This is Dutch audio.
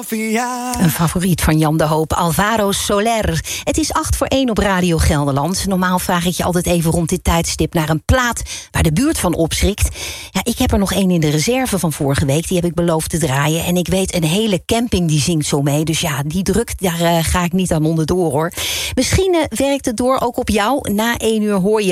Sofia. Een favoriet van Jan de Hoop, Alvaro Soler. Het is 1:08 op Radio Gelderland. Normaal vraag ik je altijd even rond dit tijdstip naar een plaat waar de buurt van opschrikt. Ja, ik heb er nog één in de reserve van vorige week. Die heb ik beloofd te draaien. En ik weet, een hele camping die zingt zo mee. Dus ja, die druk, daar ga ik niet aan onderdoor, hoor. Misschien werkt het door ook op jou. Na 1 uur hoor je